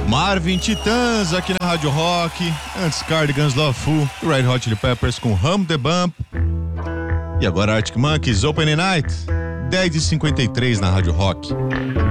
Marvin Titãs aqui na Rádio Rock, antes Cardigans Love Fool, Red Hot Chili Peppers com Hum the Bump. E agora Arctic Monkeys, Open Night, 10h53 na Rádio Rock.